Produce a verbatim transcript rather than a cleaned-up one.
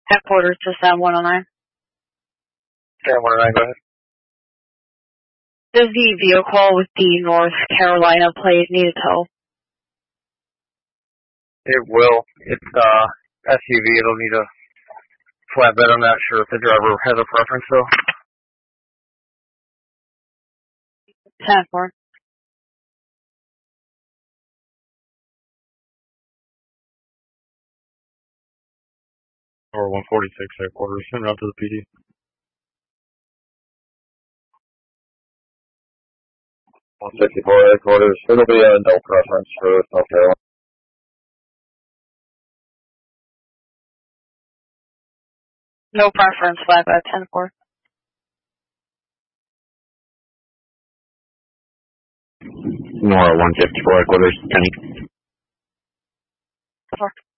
Headquarters to Sam one oh nine. Sam one oh nine, go ahead. Does the vehicle with the North Carolina plate need a tow? It will. It's uh S U V. It'll need a flatbed. I'm not sure if the driver has a preference though. ten four. Or one forty-six headquarters. Send it out to the P D. one sixty-four headquarters. It'll be a no preference for South Carolina. No preference, flatbed, ten four. Nora one fifty-four headquarters, Kenny. four.